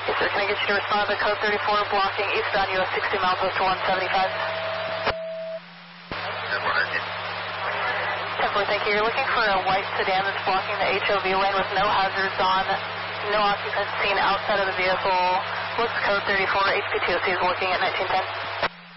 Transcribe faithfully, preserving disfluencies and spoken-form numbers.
Yes, sir. Can I get you to respond to code thirty-four, blocking eastbound U S sixty miles west to one seventy-five? ten four, thank you. You're looking for a white sedan that's blocking the H O V lane with no hazards on, no occupants seen outside of the vehicle. What's code thirty-four? H P T O C is working at nineteen ten.